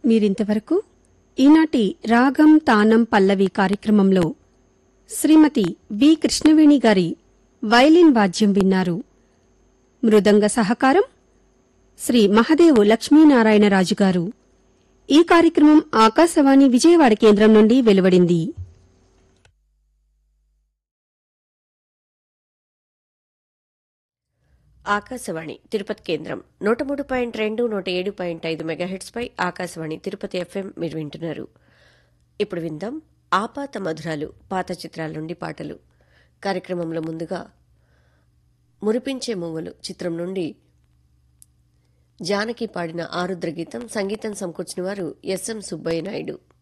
మీరింతవరకు ఈనాటి రాగం తానం పల్లవి కార్యక్రమంలో శ్రీమతి వి కృష్ణవేణి గారి వైలిన్ వాద్యం విన్నారు. మృదంగ సహకారం శ్రీ మహదేవు లక్ష్మీనారాయణరాజు గారు. ఈ కార్యక్రమం ఆకాశవాణి విజయవాడ కేంద్రం నుండి వెలువడింది. ఆకాశవాణి తిరుపతి కేంద్రం 103.2 107.5 మెగాహెట్స్ పై ఆకాశవాణి తిరుపతి ఎఫ్ఎం మీరు వింటున్నారు. ఇప్పుడు విందాం ఆపాత మధురాలు పాత చిత్రాల నుండి పాటలు. కార్యక్రమంలో ముందుగా మురిపించే మూవలు చిత్రం నుండి జానకి పాడిన ఆరుద్ర గీతం. సంగీతం సమకూర్చిన వారు ఎస్ఎం సుబ్బయ్య నాయుడు.